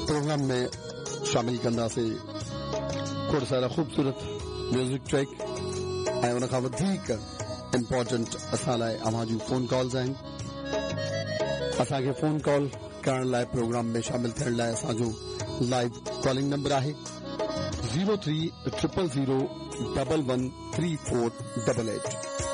Programme में शामिल कंदासीं खोड़ सारा खूबसूरत म्यूज़िक ट्रैक ऐं उन खां वधीक इम्पोर्टेंट असां लाइ अव्हां जूं फ़ोन कॉल्स आहिनि। असांखे फ़ोन कॉल करण लाइ प्रोग्राम में शामिल थियण लाइ असांजो लाइव कॉलिंग नंबर आहे 030001134888।